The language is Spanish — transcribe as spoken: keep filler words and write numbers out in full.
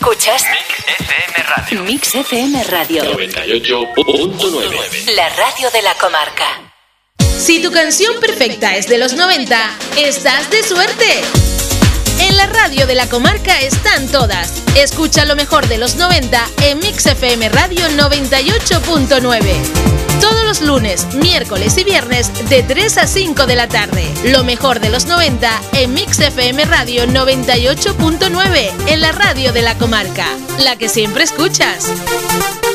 Escuchas Mix F M Radio. Mix F M Radio noventa y ocho punto nueve. La radio de la comarca. Si tu canción perfecta es de los noventa, estás de suerte. En la radio de la comarca están todas. Escucha lo mejor de los noventa en Mix F M Radio noventa y ocho punto nueve. Todos los lunes, miércoles y viernes de tres a cinco de la tarde. Lo mejor de los noventa en Mix F M Radio noventa y ocho punto nueve, en la radio de la comarca. La que siempre escuchas.